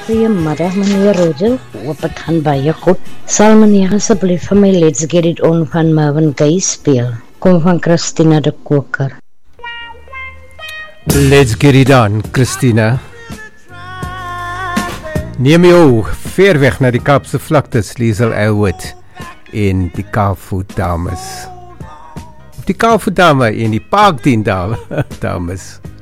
Goeiemiddag meneer Roger, hoop het gaan baie goed. Sal meneer asseblief vir my Let's Get It On van Marvin Gaye speel? Kom van Christina de Koker. Let's get it on, Christina. Neem jou ver weg na die Kaapse vlaktes, Liesel Elwood en die Kaapvoet dames. Of die Kaapvoet dame en die Parkdien dames.